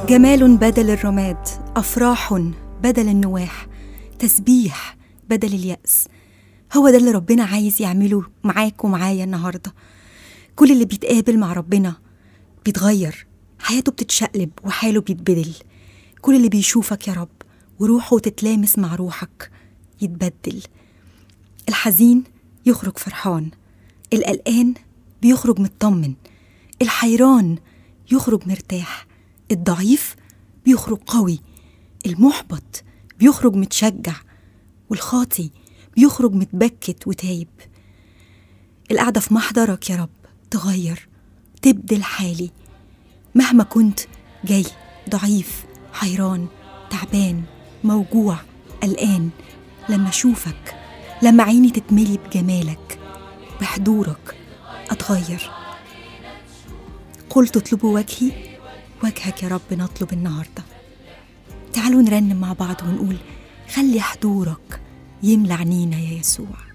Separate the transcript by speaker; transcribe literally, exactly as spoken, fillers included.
Speaker 1: جمال بدل الرماد، أفراح بدل النواح، تسبيح بدل اليأس. هو ده اللي ربنا عايز يعمله معاك ومعايا النهاردة. كل اللي بيتقابل مع ربنا بيتغير، حياته بتتشقلب وحاله بيتبدل. كل اللي بيشوفك يا رب وروحه تتلامس مع روحك يتبدل. الحزين يخرج فرحان، القلقان بيخرج مطمن، الحيران يخرج مرتاح، الضعيف بيخرج قوي، المحبط بيخرج متشجع، والخاطي بيخرج متبكت وتايب. القعدة في محضرك يا رب تغير، تبدل حالي. مهما كنت جاي ضعيف، حيران، تعبان، موجوع، قلقان، لما أشوفك، لما عيني تتملي بجمالك بحضورك أتغير. قلت اطلبوا وجهي، وجهك يا رب نطلب النهاردة. تعالوا نرنم مع بعض ونقول: خلي حضورك يملى عنينا يا يسوع.